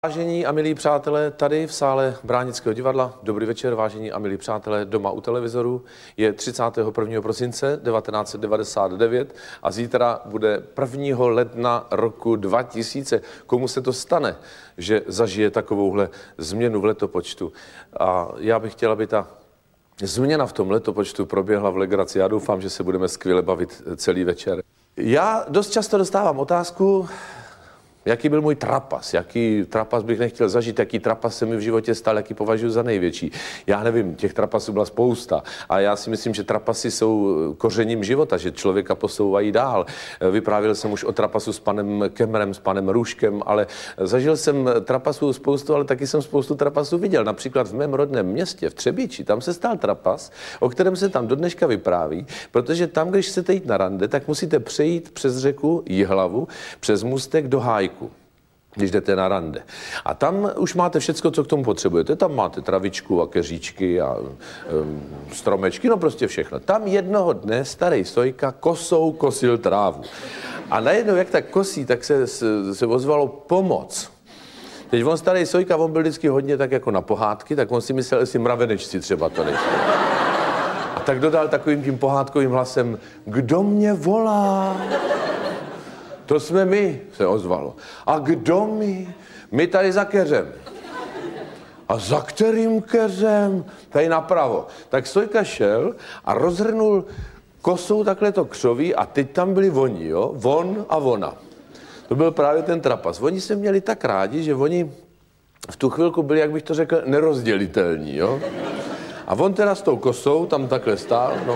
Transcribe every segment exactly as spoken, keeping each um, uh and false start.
Vážení a milí přátelé, tady v sále Bránického divadla, dobrý večer, vážení a milí přátelé, doma u televizoru, je třicátého prvního prosince devatenáct set devadesát devět a zítra bude prvního ledna roku dva tisíce. Komu se to stane, že zažije takovouhle změnu v letopočtu? A já bych chtěla, aby ta změna v tom letopočtu proběhla v legraci. Já doufám, že se budeme skvěle bavit celý večer. Já dost často dostávám otázku, jaký byl můj trapas, jaký trapas bych nechtěl zažít, jaký trapas se mi v životě stal, jaký považuji za největší. Já nevím, těch trapasů byla spousta a já si myslím, že trapasy jsou kořením života, že člověka posouvají dál. Vyprávěl jsem už o trapasu s panem Kemmerem, s panem Růžkem, ale zažil jsem trapasů spoustu, ale taky jsem spoustu trapasů viděl. Například v mém rodném městě, v Třebíči, tam se stal trapas, o kterém se tam do dneška vypráví, protože tam, když chcete jít na rande, tak musíte přejít přes řeku Jihlavu, přes můstek do Hájku, když jdete na rande. A tam už máte všecko, co k tomu potřebujete. Tam máte travičku a keříčky a um, stromečky, no prostě všechno. Tam jednoho dne starý Sojka kosou kosil trávu. A najednou, jak tak kosí, tak se, se, se ozvalo pomoc. Teď on starý Sojka, on byl vždycky hodně tak jako na pohádky, tak on si myslel, jestli mravenečci třeba to nejsou. A tak dodal takovým tím pohádkovým hlasem, kdo mě volá? To jsme my, se ozvalo. A kdo my? My tady za keřem. A za kterým keřem? Tady napravo. Tak Sojka šel a rozhrnul kosou takhle to křoví a teď tam byli oni, jo? On a ona. To byl právě ten trapas. Oni se měli tak rádi, že oni v tu chvilku byli, jak bych to řekl, nerozdělitelní, jo? A on teda s tou kosou tam takhle stál, no.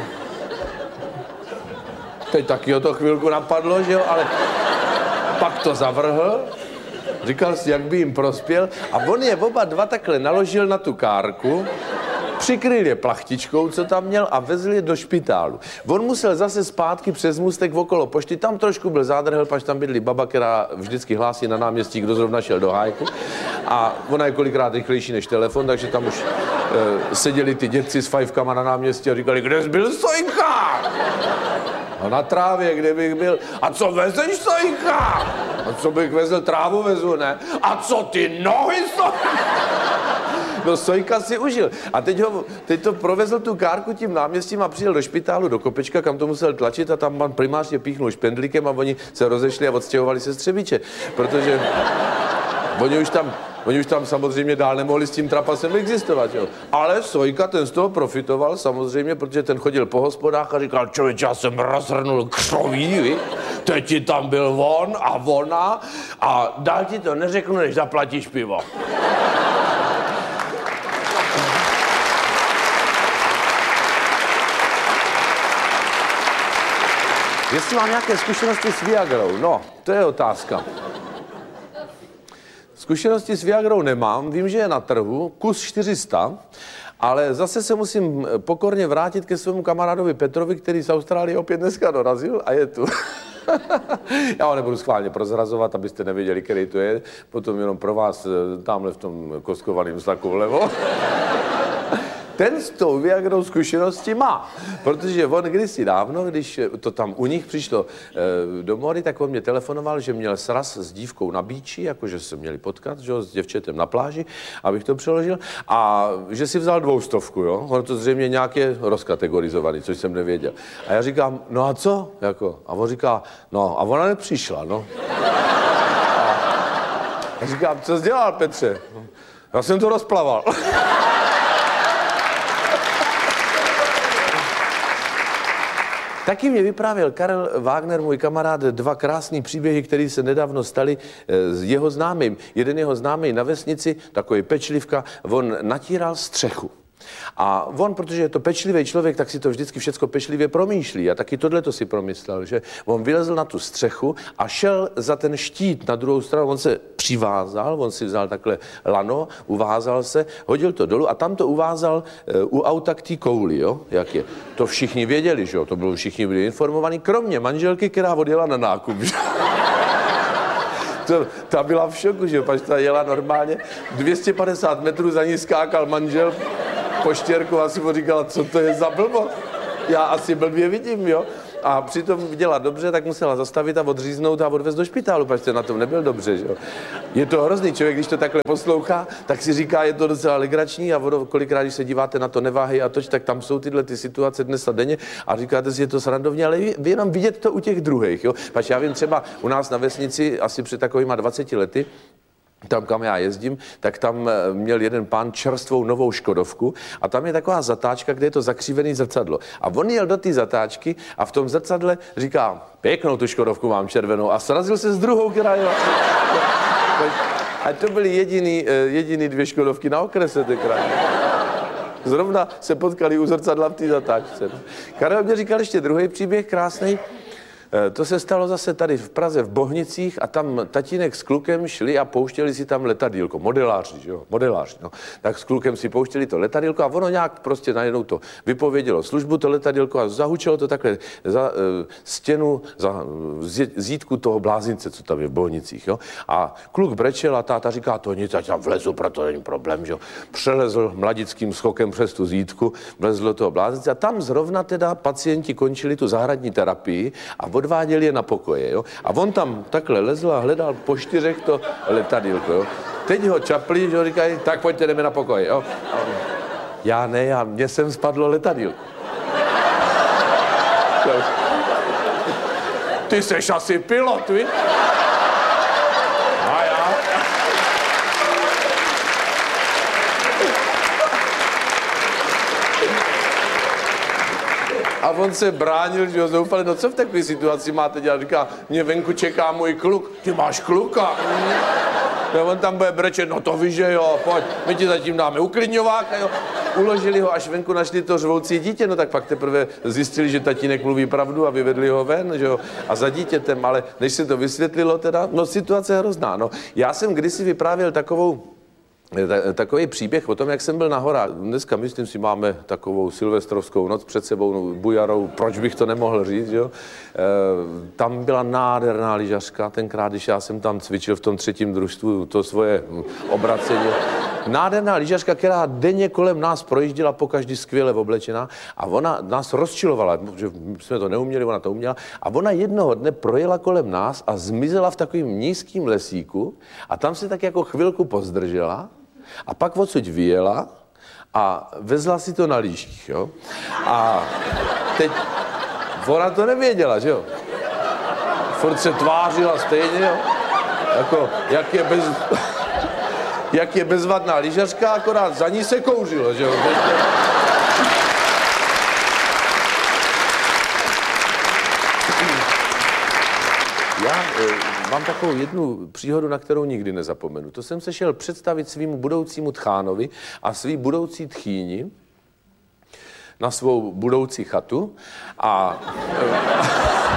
Teď taky o to chvilku napadlo, že jo, ale pak to zavrhl, říkal si, jak by jim prospěl a on je oba dva takhle naložil na tu kárku, přikryl je plachtičkou, co tam měl a vezl je do špitálu. On musel zase zpátky přes můstek okolo pošty, tam trošku byl zádrhel, pač tam bydlí baba, která vždycky hlásí na náměstí, kdo zrovna šel do Hájku a ona je kolikrát rychlejší než telefon, takže tam už e, seděli ty dětci s fajfkama na náměstí a říkali, kde jsi byl, Sojka? A na trávě, kde bych byl. A co vezeš, Sojka? A co bych vezl, trávu vezu, ne? A co ty nohy, Sojka? No Sojka si užil. A teď, ho, teď to provezl tu kárku tím náměstím a přijel do špitálu, do Kopečka, kam to musel tlačit a tam pan primář je píchnul špendlíkem a oni se rozešli a odstěhovali se z Třebíče. Protože oni už tam... Oni už tam samozřejmě dál nemohli s tím trapasem existovat, jo. Ale Sojka ten z toho profitoval samozřejmě, protože ten chodil po hospodách a říkal, člověč, já jsem rozhrnul křoví, vi? Teď ti tam byl on a ona a dál ti to neřeknu, než zaplatíš pivo. Jestli mám nějaké zkušenosti s Viagrou, no, to je otázka. Zkušenosti s Viagrou nemám, vím, že je na trhu, kus čtyři sta, ale zase se musím pokorně vrátit ke svému kamarádovi Petrovi, který z Austrálie opět dneska dorazil a je tu. Já ho nebudu schválně prozrazovat, abyste nevěděli, který to je, potom jenom pro vás tamhle v tom koskovaném znaku vlevo. Ten s tou Viagrou zkušenosti má, protože on kdysi dávno, když to tam u nich přišlo e, do mody, tak on mě telefonoval, že měl sraz s dívkou na bíči, jakože se měli potkat, že, s děvčetem na pláži, abych to přeložil, a že si vzal dvoustovku, jo, on to zřejmě nějak je rozkategorizovaný, což jsem nevěděl. A já říkám, no a co, jako, a on říká, no a ona nepřišla, no. A já říkám, co jsi dělal, Petře? Já jsem to rozplaval. Taky mě vyprávěl Karel Wagner, můj kamarád, dva krásný příběhy, které se nedávno staly s jeho známým. Jeden jeho známý na vesnici, takový pečlivka, on natíral střechu. A on, protože je to pečlivý člověk, tak si to vždycky všecko pečlivě promýšlí. A taky tohle to si promyslel, že on vylezl na tu střechu a šel za ten štít na druhou stranu. On se přivázal, on si vzal takhle lano, uvázal se, hodil to dolů a tam to uvázal uh, u auta k té kouli, jo, jak je. To všichni věděli, že jo, to bylo, všichni byli informovaní, kromě manželky, která odjela na nákup, že? To, ta byla v šoku, že pač ta jela normálně, dvě stě padesát metrů za ní skákal manžel po štěrku a si mu říkala, co to je za blbo? Já asi blbě vidím, jo? a přitom viděla dobře, tak musela zastavit a odříznout a odvést do špitálu, protože na tom nebyl dobře, že jo. Je to hrozný člověk, když to takhle poslouchá, tak si říká, je to docela legrační a vodo, kolikrát, když se díváte na to neváhy a toč, tak tam jsou tyhle ty situace dnes a denně a říkáte si, je to srandovně, ale vy, vy jenom vidět to u těch druhých, jo. Pač já vím třeba u nás na vesnici asi před takovýma dvaceti lety, tam, kam já jezdím, tak tam měl jeden pán čerstvou novou Škodovku a tam je taková zatáčka, kde je to zakřívený zrcadlo. A on jel do té zatáčky a v tom zrcadle říká, pěknou tu Škodovku mám červenou a srazil se s druhou, která jela. A to byly jediný, jediný dvě Škodovky na okrese tenkrát. Zrovna se potkali u zrcadla v té zatáčce. Karel mě říkal ještě druhý příběh, krásný. To se stalo zase tady v Praze v Bohnicích a tam tatínek s klukem šli a pouštěli si tam letadýlko, modeláři, jo, modeláři, no. Tak s klukem si pouštěli to letadýlko a ono nějak prostě najednou to vypovědělo službu to letadýlko a zahučelo to takhle za uh, stěnu, za zítku toho blázince, co tam je v Bohnicích, jo. A kluk brečel a táta říká, to nic, ať tam vlezu, proto není problém, že jo. Přelezl mladickým skokem přes tu zítku, vlezl do toho blázince a tam zrovna teda pacienti končili tu zahradní terapii a odváděli je na pokoje, jo. A on tam takhle lezl a hledal po čtyřech to letadýlko, jo. Teď ho čapli, že ho říkají, tak pojďte, jdeme na pokoje, jo. Já ne, já, mně sem spadlo letadýlko. Ty seš asi pilot, víš? A já? A on se bránil, že ho zoufali, no co v takové situaci máte dělat? Říká, mě venku čeká můj kluk. Ty máš kluka? No, on tam bude brečet, no to víš, že jo, pojď, my ti zatím dáme uklidňovák, jo. Uložili ho, až venku našli to řvoucí dítě, no tak pak teprve zjistili, že tatínek mluví pravdu a vyvedli ho ven, že jo, a za dítětem, ale než se to vysvětlilo teda, no situace je hrozná, no. Já jsem kdysi vyprávěl takovou takový příběh o tom, jak jsem byl na horách. Dneska, myslím si, máme takovou silvestrovskou noc před sebou, no, bujarou, proč bych to nemohl říct, jo? E, tam byla nádherná lyžařka, tenkrát, když já jsem tam cvičil v tom třetím družstvu, to svoje obracení. Nádherná lyžařka, která denně kolem nás projížděla, pokaždý skvěle oblečená a ona nás rozčilovala, protože jsme to neuměli, ona to uměla a ona jednoho dne projela kolem nás a zmizela v takovým nízkým lesíku a tam se tak jako chvilku pozdržela a pak odsud vyjela a vezla si to na lyžích, jo. A teď ona to nevěděla, že jo. Furt se tvářila stejně, jo. Jako, jak je bez... jak je bezvadná lyžařka, akorát za ní se kouřilo, že jo. Já e, mám takovou jednu příhodu, na kterou nikdy nezapomenu. To jsem se šel představit svýmu budoucímu tchánovi a svý budoucí tchýni na svou budoucí chatu a... E,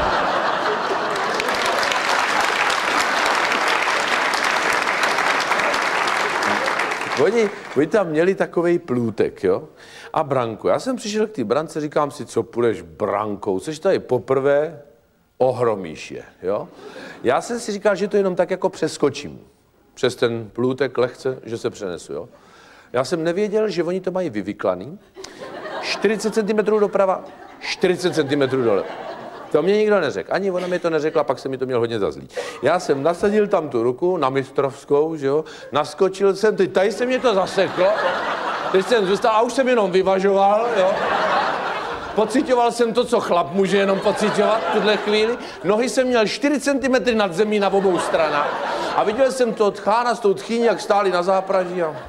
Oni, oni tam měli takovej plůtek, jo, a branku. Já jsem přišel k té brance, říkám si, co půjdeš brankou, seš tady poprvé, ohromíš je, jo. Já jsem si říkal, že to jenom tak jako přeskočím, přes ten plůtek lehce, že se přenesu, jo. Já jsem nevěděl, že oni to mají vyvyklaný, čtyřicet centimetrů doprava, čtyřicet centimetrů dole. To mě nikdo neřekl. Ani ona mi to neřekla, pak se mi to měl hodně zazlít. Já jsem nasadil tam tu ruku na mistrovskou, že jo, naskočil jsem, teď tady se mě to zaseklo, teď jsem zůstal a už jsem jenom vyvažoval, jo. Pocitoval jsem to, co chlap může jenom pocitovat v tuhle chvíli. Nohy jsem měl čtyři centimetry nad zemí na obou stranách. A viděl jsem toho tchána s tou tchýní, jak stáli na zápraží a...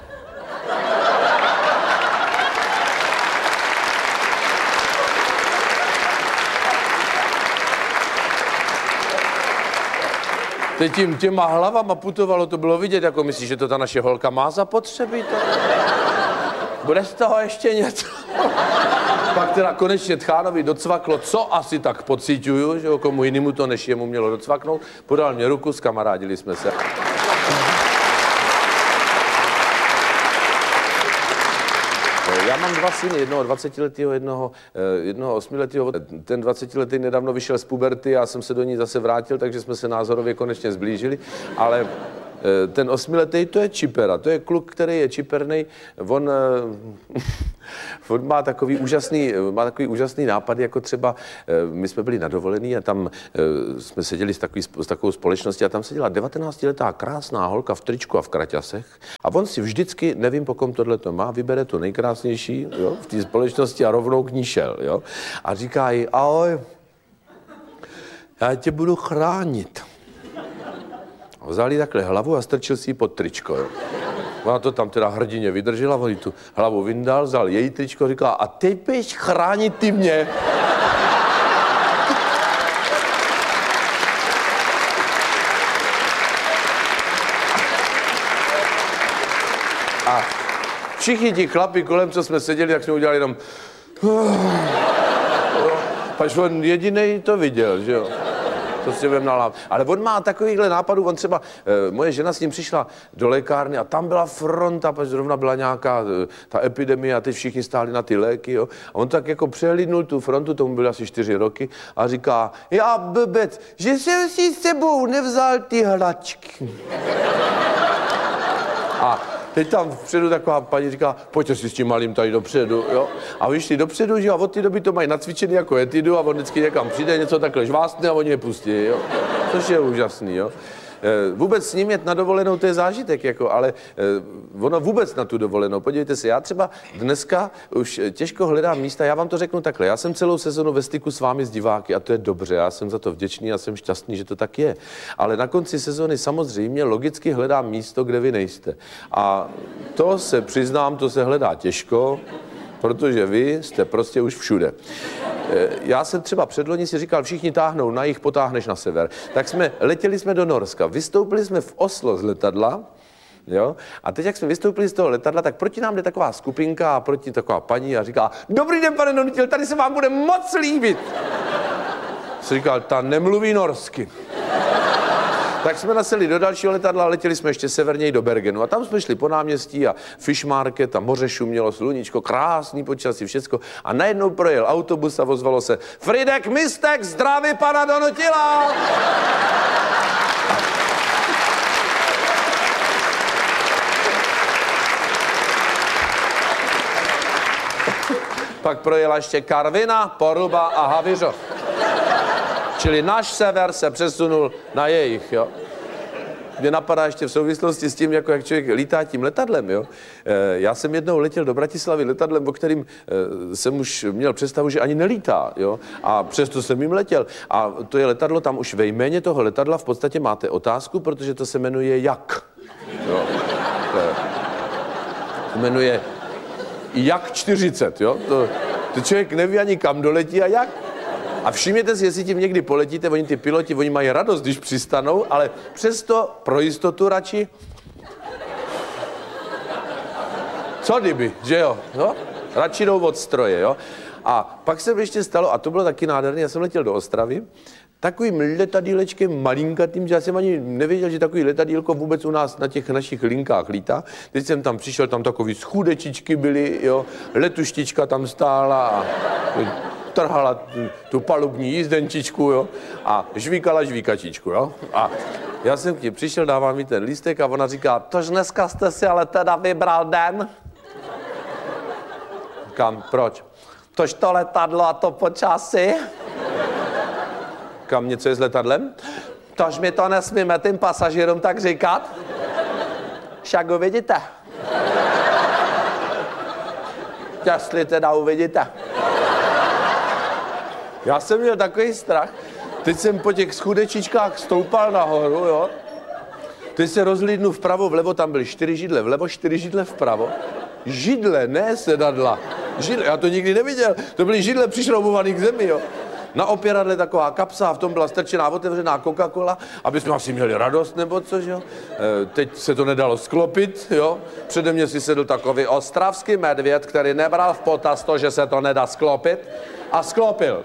Teď tím těma hlavama putovalo, to bylo vidět, jako myslíš, že to ta naše holka má zapotřebí, to... Bude z toho ještě něco? Pak teda konečně tchánovi docvaklo, co asi tak pociťuju, že komu jinému to než jemu mělo docvaknout. Podal mě ruku, skamarádili jsme se. Já mám dva syny, jednoho dvacetiletého, jednoho, jednoho osmiletého. Ten dvacetiletý nedávno vyšel z puberty, já jsem se do ní zase vrátil, takže jsme se názorově konečně zblížili, ale ten osmiletý, to je čipera, to je kluk, který je čipernej, on, on má takový úžasný, má takový úžasný nápad, jako třeba, my jsme byli na dovolený a tam jsme seděli s, takový, s takovou společností a tam seděla devatenáctiletá krásná holka v tričku a v kraťasech a on si vždycky, nevím, po kom tohle to má, vybere to nejkrásnější, jo, v té společnosti a rovnou k ní šel, jo, a říká jí, ahoj, já tě budu chránit. Vzal jí takhle hlavu a strčil si ji pod tričko, jo. Ona to tam teda hrdině vydržela, on jí tu hlavu vyndal, vzal její tričko, říkala, a teď běž chránit ty mě. A všichni ti chlapi kolem, co jsme seděli, tak jsme udělali jenom... Pač on jedinej to viděl, že jo. To si budeme nalávat. Ale on má takovýchhle nápadů, on třeba, e, moje žena s ním přišla do lékárny a tam byla fronta, protože zrovna byla nějaká e, ta epidemie a teď všichni stáli na ty léky, jo. A on tak jako přehlídnul tu frontu, tomu byly asi čtyři roky a říká, já blbec, že jsem si s sebou nevzal ty hračky. A teď tam vpředu taková paní říká, pojďte si s tím malým tady dopředu, jo. A vyšli dopředu, že a od té doby to mají nacvičený jako etidu a on vždycky někam přijde, něco takhle žvástne a oni je pustí, jo. Což je úžasný, jo. Vůbec s ním jet na dovolenou, to je zážitek, jako, ale ono vůbec na tu dovolenou. Podívejte se, já třeba dneska už těžko hledám místa, já vám to řeknu takhle, já jsem celou sezonu ve styku s vámi, s diváky a to je dobře, já jsem za to vděčný a jsem šťastný, že to tak je. Ale na konci sezony samozřejmě logicky hledám místo, kde vy nejste. A to se přiznám, to se hledá těžko, protože vy jste prostě už všude. Já jsem třeba předloni si říkal, všichni táhnou na jih, potáhneš na sever. Tak jsme, letěli jsme do Norska, vystoupili jsme v Oslo z letadla, jo, a teď, jak jsme vystoupili z toho letadla, tak proti nám jde taková skupinka a proti taková paní a říká, dobrý den, pane Donutil, tady se vám bude moc líbit. Jsem říkal, ta nemluví norsky. Tak jsme naseli do dalšího letadla a letěli jsme ještě severněji do Bergenu. A tam jsme šli po náměstí a fish market a moře šumělo, sluníčko, krásný počasí, všecko. A najednou projel autobus a ozvalo se Fridek Mistek, zdraví pana Donutila! Pak projela ještě Karvina, Poruba a Havířov. Čili náš sever se přesunul na jejich, jo. Mě napadá ještě v souvislosti s tím, jako jak člověk lítá tím letadlem, jo. Já jsem jednou letěl do Bratislavy letadlem, o kterým jsem už měl představu, že ani nelítá, jo. A přesto jsem jim letěl. A to je letadlo, tam už ve jméně toho letadla v podstatě máte otázku, protože to se jmenuje Jak. Jo. To jmenuje Jak čtyřicet, jo. To, to člověk neví ani kam doletí a jak. A všimněte si, jestli tím někdy poletíte, oni ty piloti, oni mají radost, když přistanou, ale přesto pro jistotu radši... Co kdyby, že jo? No? Radši jdou od stroje, jo? A pak se ještě stalo, a to bylo taky nádherné, já jsem letěl do Ostravy, takovým letadílečkem malinkatým, že já jsem ani nevěděl, že takový letadílko vůbec u nás na těch našich linkách lítá. Teď jsem tam přišel, tam takový schudečičky byly, jo, letuštička tam stála a trhala tu, tu palubní jízdenčičku, jo, a žvíkala žvíkačičku, jo. A já jsem k ní přišel, dávám mi ten lístek a ona říká, tož dneska jste si ale teda vybral den? Říkám, proč? Tož to letadlo a to počasí. Kam něco je s letadlem? Tož mi to nesmíme tím pasažírům tak říkat. Však uvidíte. Jestli teda uvidíte. Já jsem měl takový strach. Teď jsem po těch schudečičkách stoupal nahoru, jo. Teď se rozhlídnu vpravo, vlevo, tam byly čtyři židle, vlevo čtyři židle vpravo. Židle, ne sedadla. Židle, já to nikdy neviděl. To byly židle přišroubovaný k zemi, jo. Na opěradle taková kapsa a v tom byla strčená otevřená Coca-Cola, aby jsme asi měli radost nebo co, jo. E, teď se to nedalo sklopit, jo. Přede mě si sedl takový ostravský medvěd, který nebral v potaz to, že se to nedá sklopit a sklopil.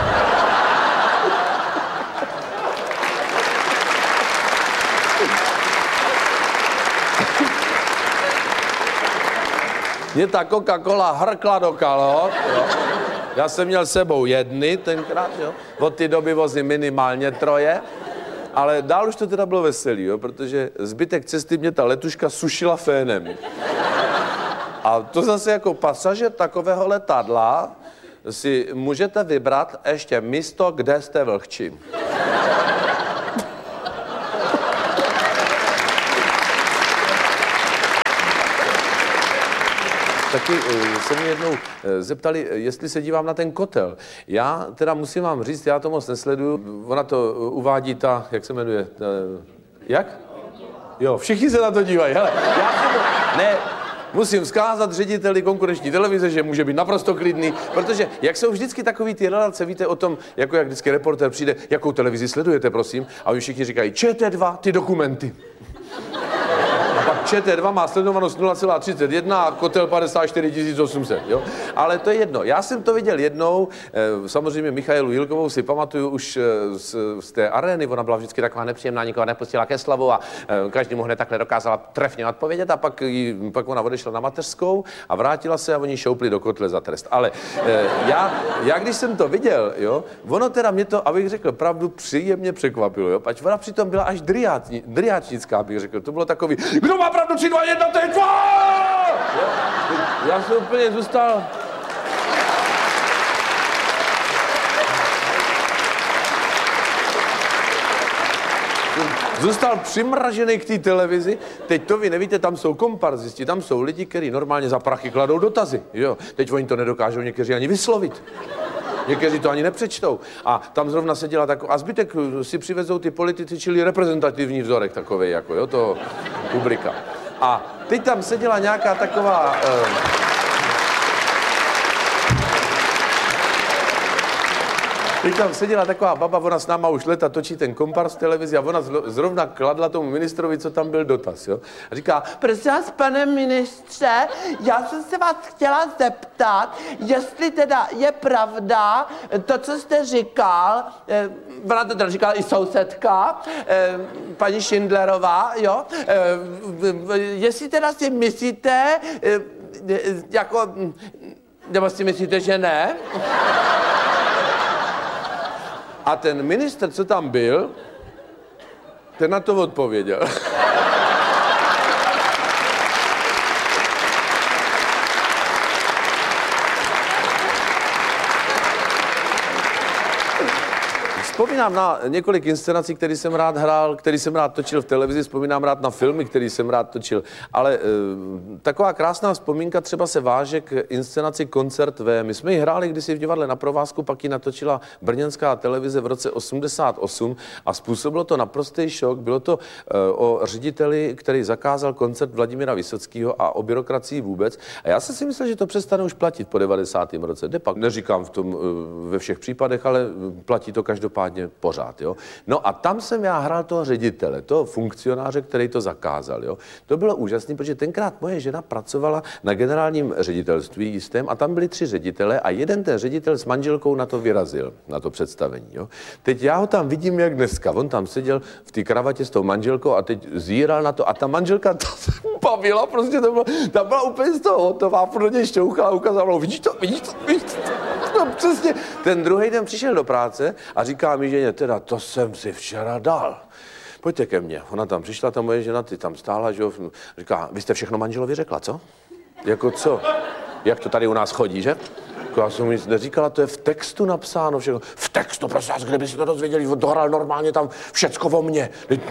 Mě ta Coca-Cola hrkla do kalhot, jo. Já jsem měl sebou jedny tenkrát, jo. Od té doby vozím minimálně troje. Ale dál už to teda bylo veselý, jo, protože zbytek cesty mě ta letuška sušila fénem. A to zase jako pasažér takového letadla si můžete vybrat ještě místo, kde jste vlhčí. Taky se mě jednou zeptali, jestli se dívám na ten kotel. Já teda musím vám říct, já to moc nesleduju. Ona to uvádí ta, jak se jmenuje? Ta, jak? Jo, všichni se na to dívají. Hele, já to, ne, musím vzkázat řediteli konkurenční televize, že může být naprosto klidný, protože jak jsou vždycky takový ty relace, víte o tom, jako jak vždycky reportér přijde, jakou televizi sledujete, prosím, a oni všichni říkají, Č T dva, ty dokumenty. Č T dva má sledovanost nula celá třicet jedna a kotel padesát čtyři tisíc osm set, jo? Ale to je jedno. Já jsem to viděl jednou, samozřejmě Michailu Jilkovou si pamatuju už z, z té arény, ona byla vždycky taková nepříjemná, nikoho nepustila ke slavu a každý mu hned takhle dokázala trefně odpovědět a pak, jí, pak ona odešla na mateřskou a vrátila se a oni šoupli do kotle za trest. Ale já, já když jsem to viděl, jo, ono teda mě to, abych řekl pravdu, příjemně překvapilo, jo? Ať ona přitom byla až driáčni, driáčnická, bych řekl. To bylo takový, kdo má pravdu, tři, dva, jedna, to je dva! Já jsem úplně zůstal... Zůstal přimražený k té televizi. Teď to vy nevíte, tam jsou komparzisti, tam jsou lidi, kteří normálně za prachy kladou dotazy. Jo? Teď oni to nedokážou někteří ani vyslovit. Někteří to ani nepřečtou. A tam zrovna seděla taková... A zbytek si přivezou ty politici, čili reprezentativní vzorek takovej, jako jo, to publika. A teď tam seděla nějaká taková... Uh... Teď tam seděla taková baba, ona s náma už leta točí ten kompars v televizi a ona zrovna kladla tomu ministrovi, co tam byl dotaz, jo. A říká, prosím vás, pane ministře, já jsem se vás chtěla zeptat, jestli teda je pravda to, co jste říkal, eh, ona to teda říkala i sousedka, eh, paní Schindlerová, jo, eh, jestli teda si myslíte, eh, jako, nebo si myslíte, že ne? A ten ministr, co tam byl, ten na to odpověděl. Vzpomínám na několik inscenací, které jsem rád hrál, který jsem rád točil v televizi, vzpomínám rád na filmy, který jsem rád točil, ale e, taková krásná vzpomínka třeba se váže k inscenaci Koncert V. My jsme ji hráli kdysi v divadle Na provázku, pak ji natočila brněnská televize v roce osmdesát osm a způsobilo to naprostý šok. Bylo to e, o řediteli, který zakázal koncert Vladimíra Vysockého a o byrokracii vůbec. A já jsem si myslel, že to přestane už platit po devadesátém roce. Kde pak? Neříkám v tom e, ve všech případech, ale platí to každopádně pořád, jo. No a tam jsem já hrál toho ředitele, toho funkcionáře, který to zakázal, jo. To bylo úžasné, protože tenkrát moje žena pracovala na generálním ředitelství jistém a tam byli tři ředitele a jeden ten ředitel s manželkou na to vyrazil, na to představení, jo. Teď já ho tam vidím jak dneska, on tam seděl v té kravatě s tou manželkou a teď zíral na to a ta manželka to se bavila, prostě to bylo, ta byla úplně z toho hotová, pro něj šťouchala a ukázala, vidíš to, vidíš to, vidíš to, no přesně. Ten druhý den přišel do práce a říká mi ženě, teda to jsem si včera dal. Pojďte ke mně. Ona tam přišla, ta moje žena, ty tam stála, že jo. Říká, vy jste všechno manželovi řekla, co? Jako co? Jak to tady u nás chodí, že? Jako já jsem nic neříkala, to je v textu napsáno všechno. V textu, prosím vás, kde by si to dozvěděli, on dohral normálně tam všecko o mně.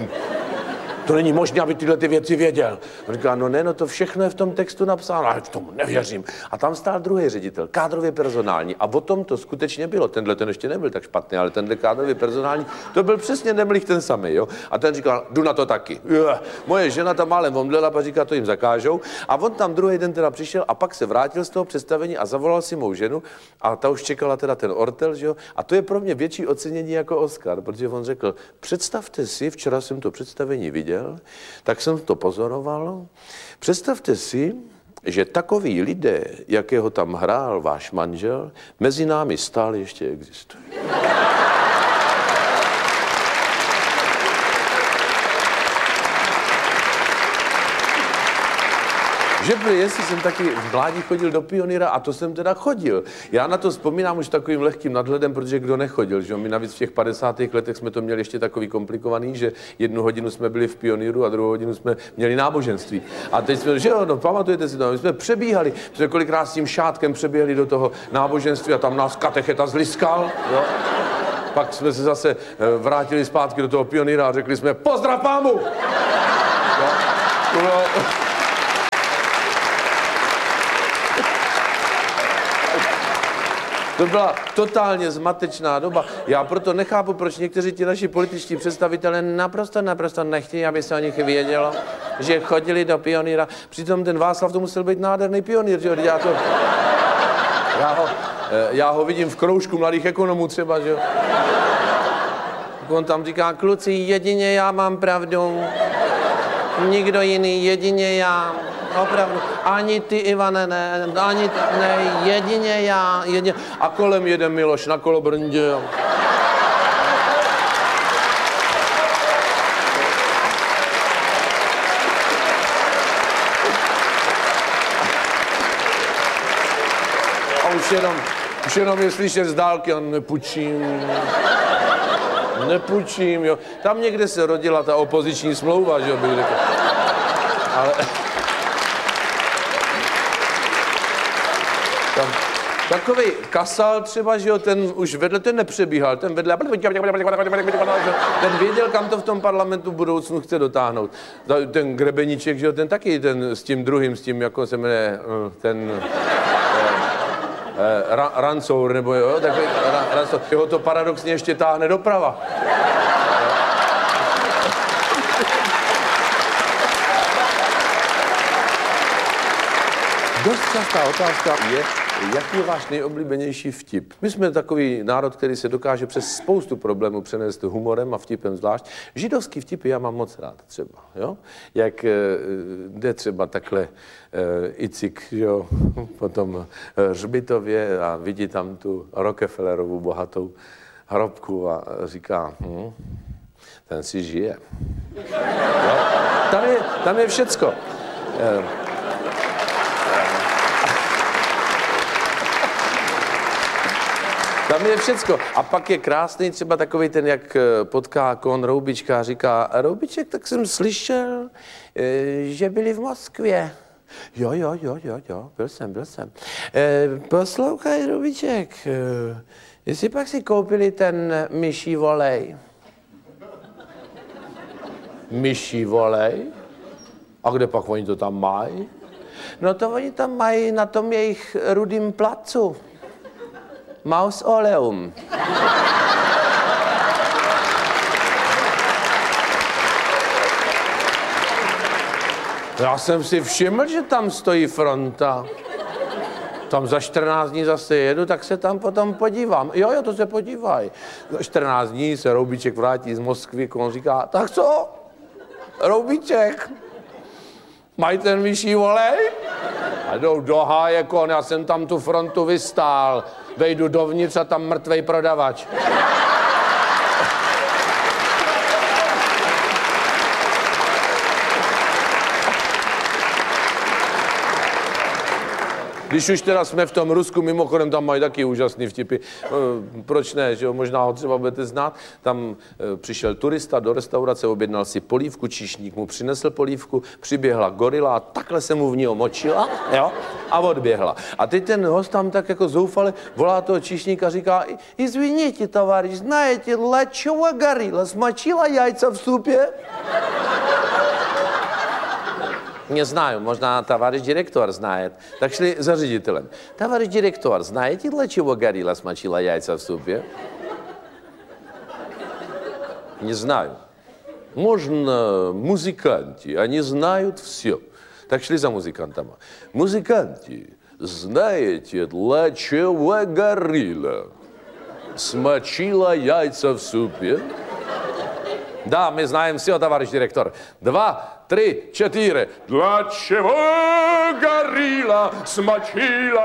To není možné, aby tyhle ty věci věděl. On říká, no ne, no to všechno je v tom textu napsáno, ale tomu nevěřím. A tam stál druhý ředitel, kádrově personální. A o tom to skutečně bylo. Tenhle ten ještě nebyl tak špatný, ale tenhle kádrově personální, to byl přesně Nemlich ten samý, jo. A ten říkal, jdu na to taky. Uje. Moje žena tam málem omdlela, a říká, to jim zakážou. A on tam druhý den teda přišel a pak se vrátil z toho představení a zavolal si mou ženu a ta už čekala teda ten ortel, že jo. A to je pro mě větší ocenění jako Oscar, protože on řekl, představte si, včera jsem to představení viděl, tak jsem to pozoroval. Představte si, že takoví lidé, jakého tam hrál váš manžel, mezi námi stále ještě existují. že prý, jestli jsem taky v mládí chodil do Pionýra, a to jsem teda chodil. Já na to vzpomínám už takovým lehkým nadhledem, protože kdo nechodil, že jo? My navíc v těch padesátých letech jsme to měli ještě takový komplikovaný, že jednu hodinu jsme byli v Pionýru a druhou hodinu jsme měli náboženství. A teď jsme, že jo, no, pamatujete si to, my jsme přebíhali, jsme kolikrát s tím šátkem přeběhli do toho náboženství a tam nás katecheta zliskal, jo? Pak jsme se zase vrátili zpátky do toho Pionýra a řekli jsme pozdrav pámu! Jo? No. To byla totálně zmatečná doba. Já proto nechápu, proč někteří ti naši političtí představitelé naprosto, naprosto nechtějí, aby se o nich vědělo, že chodili do Pionýra. Přitom ten Václav to musel být nádherný pionýr, že jo? Já, to, já, ho, já ho vidím v kroužku mladých ekonomů třeba, že jo? On tam říká, kluci, jedině já mám pravdu, nikdo jiný, jedině já. Opravdu. Ani ty, Ivane, ne, ani ty, ne, jedině já, jedině. A kolem jede Miloš na kolobrndě. A už jenom, už jenom je slyšet z dálky, a nepučím, nepučím, jo. Tam někde se rodila ta opoziční smlouva, že jo, bych řekl. Ale... Tam, takovej Kasal třeba, že jo, ten už vedle, ten nepřebíhal, ten vedle, ten věděl, kam to v tom parlamentu v budoucnu chce dotáhnout. Ten Grebeníček, že jo, ten taky, ten s tím druhým, s tím, jako se jmenuje, ten... Ra, Rancour, nebo jo, takový Rancour. Jeho to paradoxně ještě táhne doprava. Dost častá otázka je, jaký je váš nejoblíbenější vtip? My jsme takový národ, který se dokáže přes spoustu problémů přenést humorem a vtipem zvlášť. Židovský vtipy já mám moc rád třeba, jo? Jak e, jde třeba takhle e, Icik, jo, po tom hřbitově a vidí tam tu Rockefellerovu bohatou hrobku a říká, hm, ten si žije. Jo? Tam je, tam je všecko. E, Tam je všecko. A pak je krásný třeba takový ten, jak potká kon Roubička a říká, Roubiček, tak jsem slyšel, že byli v Moskvě. Jo, jo, jo, jo, jo, byl jsem, byl jsem. Poslouchaj, Roubiček, jestli pak si koupili ten myší volej. Myší volej? A kde pak oni to tam mají? No to oni tam mají na tom jejich rudým placu. Mausoleum. Já jsem si všiml, že tam stojí fronta. Tam za čtrnáct dní zase jedu, tak se tam potom podívám. Jo, jo, to se podívaj. Za čtrnáct dní se Roubiček vrátí z Moskvy, on říká, tak co? Roubiček, mají ten vyšší volej? A jdou do háje, kon, já jsem tam tu frontu vystál. Vejdu dovnitř a tam mrtvej prodavač. Když už teda jsme v tom Rusku, mimochodem tam mají taky úžasný vtipy. Proč ne, že jo? Možná ho třeba budete znát. Tam přišel turista do restaurace, objednal si polívku, číšník mu přinesl polívku, přiběhla gorila a takhle se mu v ní omočila, jo? A odběhla. A teď ten host tam tak jako zoufale volá toho číšníka a říká, izviníte, tovaryš, знаете, для чего горилла смочила яйца в супе? Не знаю, možná товарищ директор знает. Так шли за ředitelem. Товарищ директор, знаете, для чего горилла смочила яйца в супе? Не знаю. Можно музыканты, они знают все. Так шли за музыкантами. Музыканты, знаете, для чего горилла смочила яйца в супе? Да, мы знаем все, товарищ директор. Два, три, четыре. Для чего горилла смочила